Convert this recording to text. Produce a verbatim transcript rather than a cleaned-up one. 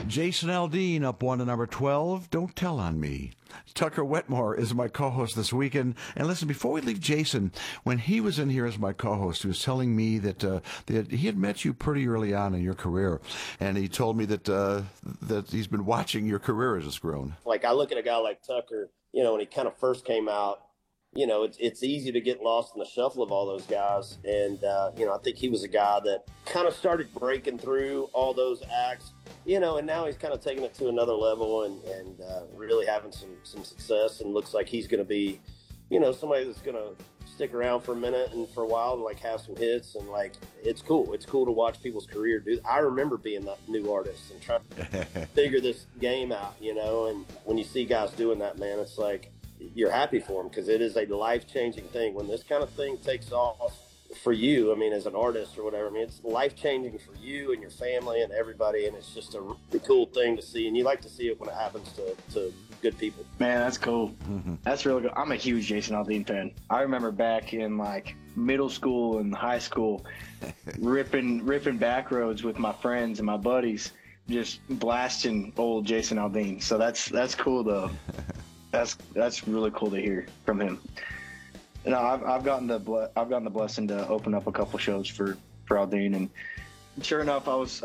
Jason Aldean up one to number twelve, Don't Tell on Me. Tucker Wetmore is my co-host this weekend. And listen, before we leave Jason, when he was in here as my co-host, he was telling me that, uh, that he had met you pretty early on in your career. And he told me that uh, that he's been watching your career as it's grown. Like, I look at a guy like Tucker, you know, when he kind of first came out, you know, it's it's easy to get lost in the shuffle of all those guys. And, uh, you know, I think he was a guy that kind of started breaking through all those acts, you know, and now he's kind of taking it to another level and, and uh, really having some, some success, and looks like he's going to be, you know, somebody that's going to stick around for a minute and for a while and, like, have some hits. And, like, it's cool. It's cool to watch people's career do. I remember being that new artist and trying to figure this game out, you know, and when you see guys doing that, man, it's like, you're happy for them, because it is a life-changing thing. When this kind of thing takes off for you, I mean, as an artist or whatever, I mean, it's life-changing for you and your family and everybody, and it's just a really cool thing to see, and you like to see it when it happens to, to good people. Man, that's cool. Mm-hmm. That's really good. I'm a huge Jason Aldean fan. I remember back in, like, middle school and high school, ripping ripping back roads with my friends and my buddies, just blasting old Jason Aldean. So that's that's cool, though. That's that's really cool to hear from him. You know, I've I've gotten the ble- I've gotten the blessing to open up a couple shows for for Aldean, and sure enough, I was